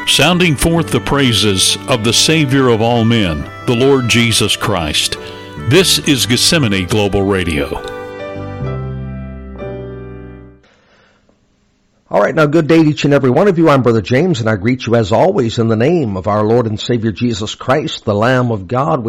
sounding forth the praises of the Savior of all men, the Lord Jesus Christ. This is Gethsemane Global Radio. All right, now good day to each and every one of you. I'm Brother James, and I greet you as always in the name of our Lord and Savior Jesus Christ, the Lamb of God.